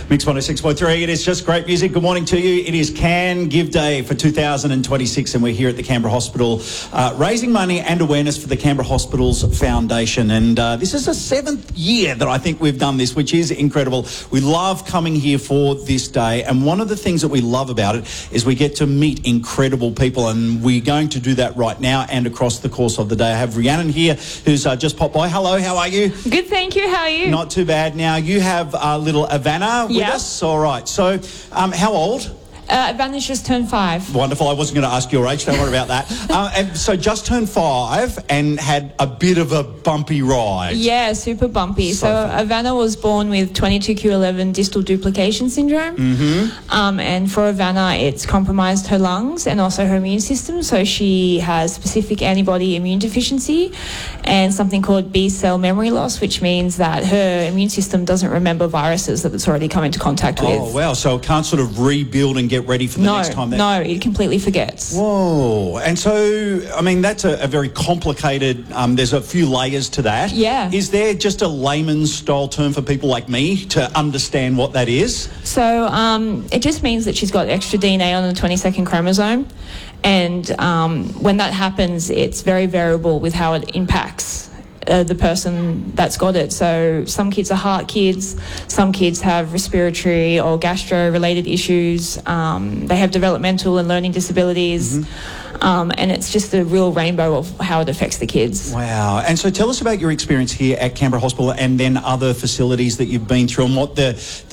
Mix 106.3, it is just great music. Good morning to you. It is Can Give Day for 2026 and we're here at the Canberra Hospital raising money and awareness for the Canberra Hospitals Foundation. And this is the 7th year that I think we've done this, which is incredible. We love coming here for this day, and one of the things that we love about it is we get to meet incredible people, and we're going to do that right now and across the course of the day. I have Rhiannon here who's just popped by. Hello, how are you? Good, thank you. How are you? Not too bad. Now, you have little Ivana with us. All right. So, how old? Ivana's just turned 5. Wonderful. I wasn't going to ask your age. Don't worry about that. And so just turned 5 and had a bit of a bumpy ride. Yeah, super bumpy. So Ivana was born with 22q11 distal duplication syndrome. And for Ivana, it's compromised her lungs and also her immune system. So she has specific antibody immune deficiency and something called B-cell memory loss, which means that her immune system doesn't remember viruses that it's already come into contact with. Oh, wow. So it can't sort of rebuild and get ready for the next time. No, it completely forgets. Whoa. And so, I mean, that's a very complicated, there's a few layers to that. Yeah. Is there just a layman's style term for people like me to understand what that is? So it just means that she's got extra DNA on the 22nd chromosome. And when that happens, it's very variable with how it impacts the person that's got it. So some kids are heart kids, some kids have respiratory or gastro-related issues, they have developmental and learning disabilities, and it's just a real rainbow of how it affects the kids. Wow. And so tell us about your experience here at Canberra Hospital and then other facilities that you've been through and what the